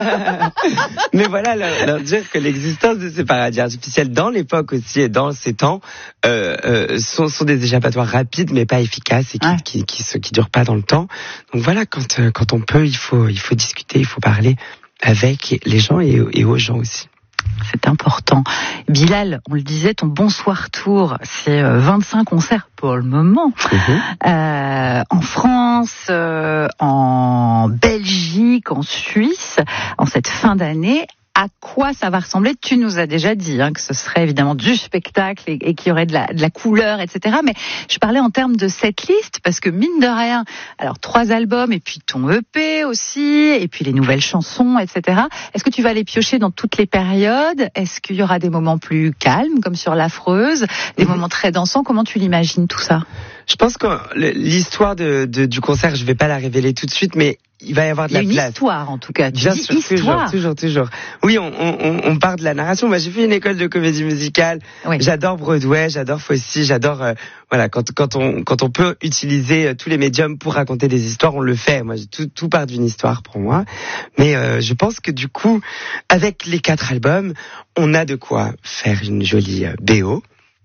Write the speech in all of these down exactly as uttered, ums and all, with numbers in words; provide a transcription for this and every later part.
Mais voilà, leur, leur dire que l'existence de ces paradis artificiels dans l'époque aussi et dans ces temps euh, euh, sont, sont des échappatoires rapides mais pas efficaces et qui, ouais. qui, qui, qui, qui durent pas dans le temps. Donc voilà, quand, euh, quand on peut, il faut, il faut discuter, il faut parler avec les gens et, et aux gens aussi. C'est important. Bilal, on le disait, ton Bonsoir Tour, c'est vingt-cinq concerts pour le moment. Mmh. Euh, en France, euh, en Belgique, en Suisse, en cette fin d'année. À quoi ça va ressembler? Tu nous as déjà dit hein, que ce serait évidemment du spectacle et, et qu'il y aurait de la, de la couleur, et cetera. Mais je parlais en termes de setlist parce que mine de rien, alors trois albums et puis ton E P aussi, et puis les nouvelles chansons, et cetera. Est-ce que tu vas les piocher dans toutes les périodes? Est-ce qu'il y aura des moments plus calmes comme sur l'Affreuse, des mmh. moments très dansants? Comment tu l'imagines tout ça? Je pense que l'histoire de, de, du concert, je vais pas la révéler tout de suite, mais il va y avoir de la place. Il y a une histoire, en tout cas. Tu Bien dis sûr, histoire. toujours, toujours, toujours. Oui, on, on, on part de la narration. Moi, j'ai fait une école de comédie musicale. Oui. J'adore Broadway, j'adore Fosse, j'adore, euh, voilà, quand, quand on, quand on peut utiliser euh, tous les médiums pour raconter des histoires, on le fait. Moi, tout, tout part d'une histoire pour moi. Mais euh, je pense que du coup, avec les quatre albums, on a de quoi faire une jolie euh, B O.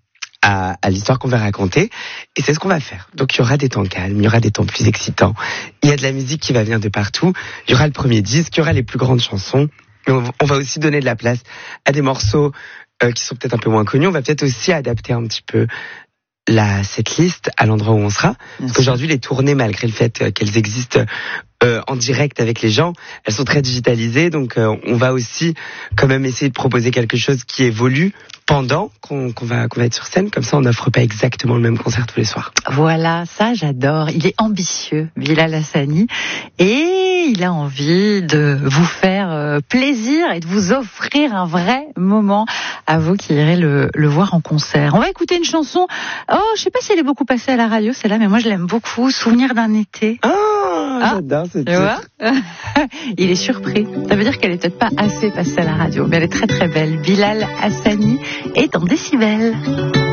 À, à l'histoire qu'on va raconter, et c'est ce qu'on va faire. Donc il y aura des temps calmes, il y aura des temps plus excitants, il y a de la musique qui va venir de partout, il y aura le premier disque, il y aura les plus grandes chansons, et on, on va aussi donner de la place à des morceaux euh, qui sont peut-être un peu moins connus, on va peut-être aussi adapter un petit peu la setlist à l'endroit où on sera, parce qu'aujourd'hui les tournées, malgré le fait qu'elles existent euh, en direct avec les gens, elles sont très digitalisées, donc euh, on va aussi quand même essayer de proposer quelque chose qui évolue pendant qu'on, qu'on va qu'on va être sur scène, comme ça on n'offre pas exactement le même concert tous les soirs. Voilà, ça j'adore. Il est ambitieux, Bilal Hassani, et il a envie de vous faire euh, plaisir et de vous offrir un vrai moment à vous qui irez le, le voir en concert. On va écouter une chanson. Oh, je sais pas si elle est beaucoup passée à la radio, celle-là, mais moi je l'aime beaucoup. Souvenir d'un été. Oh, ah, j'adore ce titre. Il est surpris. Ça veut dire qu'elle est peut-être pas assez passée à la radio, mais elle est très très belle. Bilal Hassani est en décibels.